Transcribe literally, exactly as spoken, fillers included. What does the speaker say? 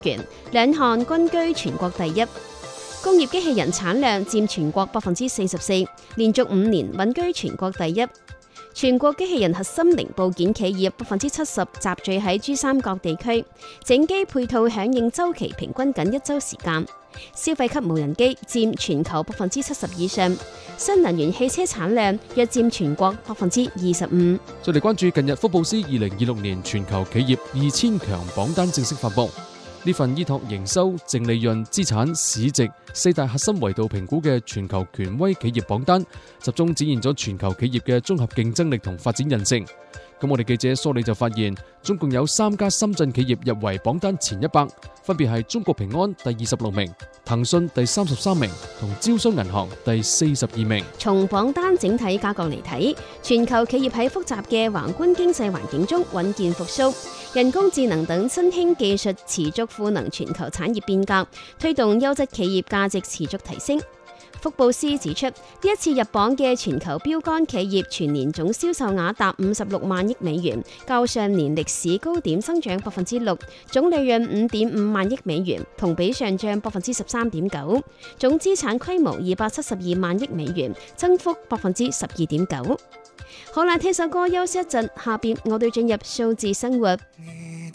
元，兩項均居全國第一。工業機器人產量佔全國百分之四十四，連續五年穩居全國第一。全國機器人核心零部件企業百分之七十集聚喺珠三角地區，整機配套響應週期平均僅一週時間。消費級無人機佔全球百分之七十以上，新能源汽車產量約佔全國百分之二十五。 再嚟關注近日福布斯二零二六年全球企業二千強榜單正式發布。呢份依託營收、淨利潤、資產、市值四大核心維度評估嘅全球權威企業榜單，集中展現咗全球企業嘅綜合競爭力同發展韌性。咁我哋記者梳理就發現，總共有三家深圳企業入圍榜單前一百，分別係中國平安第二十六名、騰訊第三十三名同招商銀行第四十二名。 從榜單整體格局嚟睇，全球企業喺複雜嘅宏觀經濟環境中穩健復甦，人工智能等新興技術持續賦能全球產業變革，推動優質企業價值持續提升。福布斯指出，呢一次入榜嘅全球標杆企業全年總銷售額達五十六萬億美元，較上年歷史高點增長百分之六，總利潤五點五萬億美元，同比上漲百分之十三點九，總資產規模二百七十二萬億美元，增幅百分之十二點九。好啦，聽首歌休息一陣，下邊我哋進入數字生活。